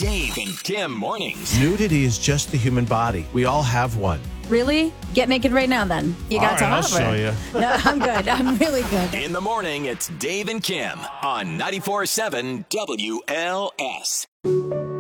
Dave and Kim mornings. Nudity is just the human body. We all have one. Really? Get naked right now, then. You got to I'll show you. No, I'm good. I'm really good. In the morning, it's Dave and Kim on 94.7 WLS.